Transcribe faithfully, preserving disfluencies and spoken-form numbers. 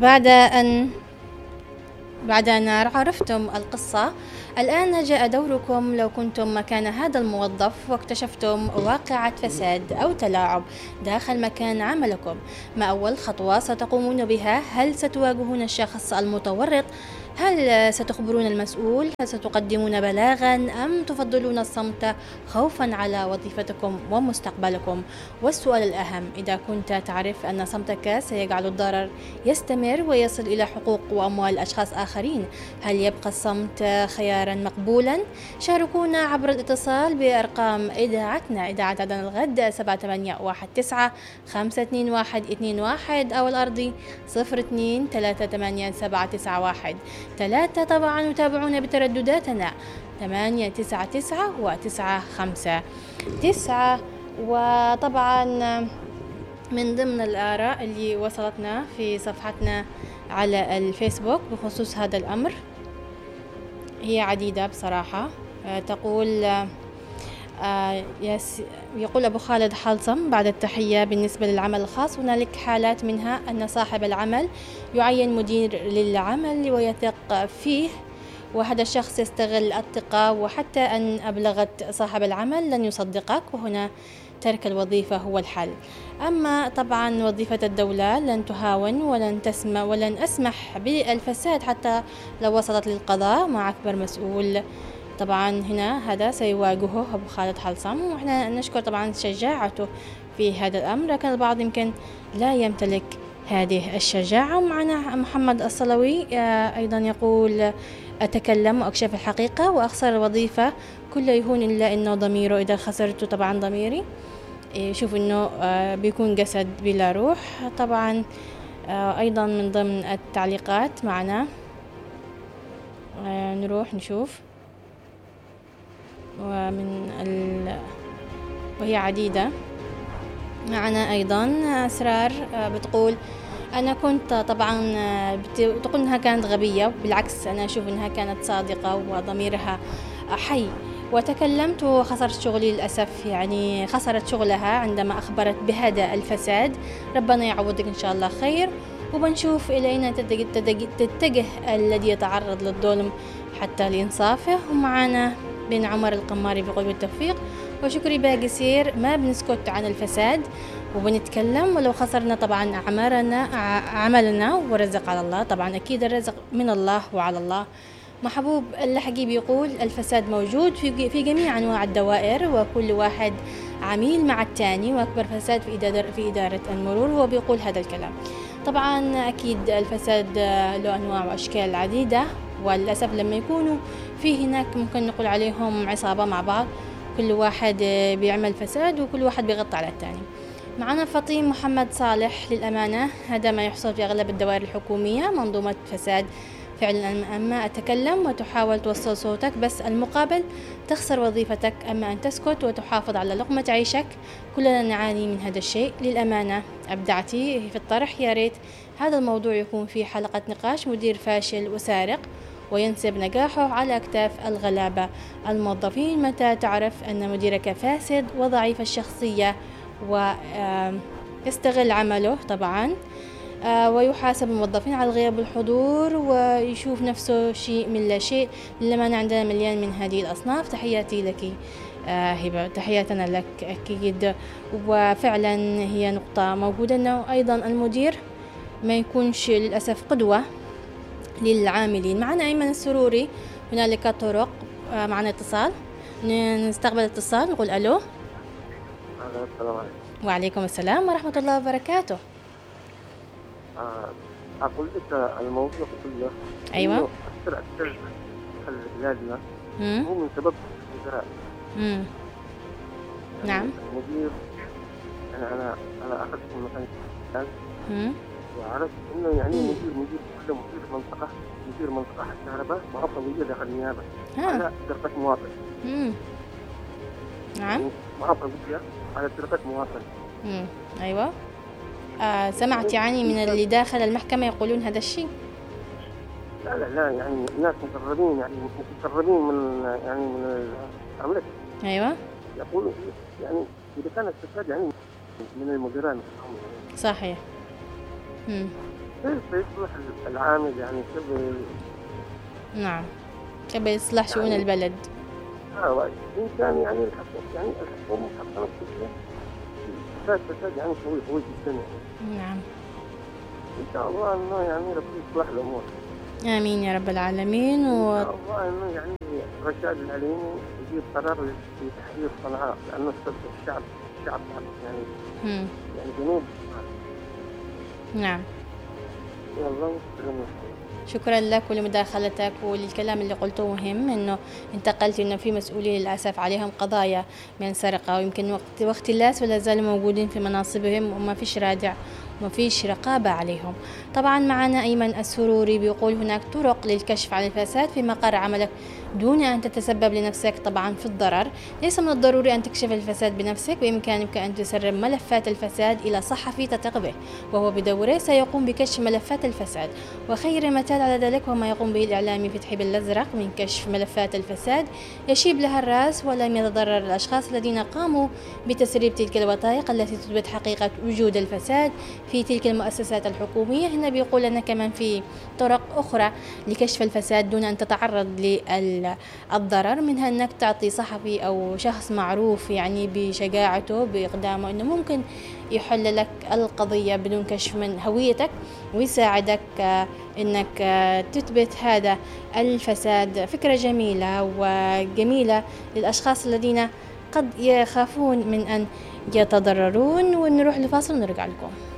بعد أن بعد أن عرفتم القصة، الآن جاء دوركم لو كنتم مكان هذا الموظف واكتشفتم واقعة فساد أو تلاعب داخل مكان عملكم. ما أول خطوة ستقومون بها؟ هل ستواجهون الشخص المتورط؟ هل ستخبرون المسؤول؟ هل ستقدمون بلاغا أم تفضلون الصمت خوفا على وظيفتكم ومستقبلكم؟ والسؤال الأهم، إذا كنت تعرف أن صمتك سيجعل الضرر يستمر ويصل إلى حقوق وأموال أشخاص آخرين، هل يبقى الصمت خيارا مقبولا؟ شاركونا عبر الاتصال بأرقام إذاعتنا، إذاعة عدن الغد سبعة ثمانية واحد تسعة خمسة اثنين واحد اثنين واحد أو الأرضي صفر اثنين ثلاثة ثمانية سبعة تسعة واحد ثلاثة. طبعا يتابعون بتردداتنا ثمانية تسعة تسعة وتسعة خمسة تسعة. وطبعا من ضمن الآراء اللي وصلتنا في صفحتنا على الفيسبوك بخصوص هذا الأمر هي عديدة بصراحة. تقول يقول أبو خالد حلصم بعد التحية: بالنسبة للعمل الخاص هنالك حالات منها أن صاحب العمل يعين مدير للعمل ويثق فيه، وهذا الشخص يستغل الثقة، وحتى أن أبلغت صاحب العمل لن يصدقك، وهنا ترك الوظيفة هو الحل. أما طبعا وظيفة الدولة لن تهاون ولن تسمح ولن أسمح بالفساد حتى لو وصلت للقضاء مع أكبر مسؤول. طبعا هنا هذا سيواجهه أبو خالد حلصم، وإحنا نشكر طبعا شجاعته في هذا الأمر، لكن البعض يمكن لا يمتلك هذه الشجاعة. ومعنا محمد الصلوي أيضا يقول: أتكلم وأكشف الحقيقة وأخسر الوظيفة، كل يهون إلا إنه ضميره، إذا خسرت طبعا ضميري شوف إنه بيكون جسد بلا روح. طبعا أيضا من ضمن التعليقات معنا نروح نشوف، ومن ال... وهي عديدة. معنا أيضا أسرار بتقول: أنا كنت طبعا بتقول إنها كانت غبية، بالعكس أنا أشوف إنها كانت صادقة وضميرها حي، وتكلمت وخسرت شغلي للأسف، يعني خسرت شغلها عندما أخبرت بهذا الفساد. ربنا يعوضك إن شاء الله خير، وبنشوف إلى أين تتجه الذي يتعرض للظلم حتى لإنصافه. ومعنا بن عمر القماري بقول بالتوفيق وشكري باقسير: ما بنسكت عن الفساد وبنتكلم، ولو خسرنا طبعا أعمارنا عملنا ورزق على الله، طبعا أكيد الرزق من الله وعلى الله. محبوب اللحقي بيقول: الفساد موجود في في جميع أنواع الدوائر، وكل واحد عميل مع الثاني، وأكبر فساد في إدارة في إدارة المرور. هو بيقول هذا الكلام. طبعا أكيد الفساد له أنواع وأشكال عديدة، وللأسف لما يكونوا في هناك ممكن نقول عليهم عصابة مع بعض، كل واحد بيعمل فساد وكل واحد بيغطي على الثاني. معنا فطيم محمد صالح: للأمانة هذا ما يحصل في أغلب الدوائر الحكومية، منظومة فساد فعلا. أما أتكلم وتحاول توصل صوتك بس المقابل تخسر وظيفتك، أما أن تسكت وتحافظ على لقمة عيشك، كلنا نعاني من هذا الشيء. للأمانة أبدعتي في الطرح، يا ريت هذا الموضوع يكون في حلقة نقاش. مدير فاشل وسارق وينسب نجاحه على أكتاف الغلابة الموظفين. متى تعرف أن مديرك فاسد وضعيف الشخصية ويستغل عمله طبعا، ويحاسب الموظفين على غياب الحضور ويشوف نفسه شيء من لا شيء. لما عندنا مليان من هذه الأصناف. تحياتي لك هبة. تحياتنا لك أكيد. وفعلا هي نقطة موجودة أنه أيضا المدير ما يكونش للأسف قدوة للعاملين. معنا أيمن السروري: هنالك طرق. معنا اتصال، نستقبل اتصال، نقول ألو. السلام عليكم. وعليكم السلام ورحمة الله وبركاته. أقول لك الموضوع كله. أيوة. أكثر أكثر خل بلادنا هو من سبب الوزراء. امم نعم. المدير أنا أنا أنا أخذت من مكان الثاني. امم وعرفت إنه يعني مدير مدير كل مدير منطقة مدير منطقة الكهرباء ما أفضل مدير داخل النيابة على سرقة مواطن. امم نعم. ما أفضل مدير على سرقة مواطن. امم أيوة. آه سمعت يعني من اللي داخل المحكمة يقولون هذا الشيء؟ لا لا لا يعني الناس مقربين يعني مقربين من يعني من العملة. أيوة. يقولوا يعني إذا كان الفساد يعني من المديران. صحيح. امم كيف يصلح العامل يعني كيف؟ نعم، كيف يصلح شؤون يعني البلد. آه إن كان يعني الحكومة يعني الحكومة حققت كل فساد فساد يعني قوي قوي جدا يعني. نعم. إن شاء الله إنه يعني ربي يصلح الأمور. آمين يا رب العالمين. إن و... شاء الله إنه يعني رشاد العليمي يجيب قرار لتحرير صنعاء، لأنه الشعب الشعب الشعب يعني مم. يعني جنوب. نعم. والله يسلمك. شكرا لك ولمداخلتك وللكلام اللي قلته مهم، انه انتقلت انه في مسؤولين للاسف عليهم قضايا من سرقه ويمكن وقت واختلاس ولا زالوا موجودين في مناصبهم وما فيش رادع وما فيش رقابه عليهم. طبعا معنا ايمن السروري بيقول هناك طرق للكشف عن الفساد في مقر عملك دون ان تتسبب لنفسك طبعا في الضرر. ليس من الضروري ان تكشف الفساد بنفسك، بامكانك ان تسرب ملفات الفساد الى صحفي تثق به وهو بدوره سيقوم بكشف ملفات الفساد. وخير مثال على ذلك هو ما يقوم به الإعلامي فتحي بالأزرق من كشف ملفات الفساد يشيب لها الرأس ولم يتضرر الأشخاص الذين قاموا بتسريب تلك الوثائق التي تثبت حقيقة وجود الفساد في تلك المؤسسات الحكومية. هنا بيقول لنا كمان في طرق أخرى لكشف الفساد دون أن تتعرض للضرر، منها أنك تعطي صحفي أو شخص معروف يعني بشجاعته بإقدامه أنه ممكن يحل لك القضية بدون كشف من هويتك ويساعدك أنك تثبت هذا الفساد. فكرة جميلة وجميلة للأشخاص الذين قد يخافون من أن يتضررون. ونروح لفاصل ونرجع لكم.